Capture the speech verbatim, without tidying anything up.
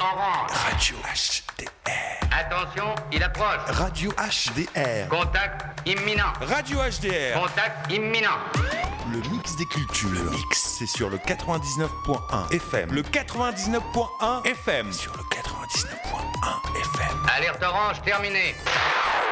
orange. Radio H D R. Attention, il approche. Radio H D R. Contact imminent. Radio H D R. Contact imminent. Le mix des cultures. Le mix, c'est sur le quatre-vingt-dix-neuf point un F M. Le quatre-vingt-dix-neuf point un F M. Sur le quatre-vingt-dix-neuf point un F M. Alerte orange terminée.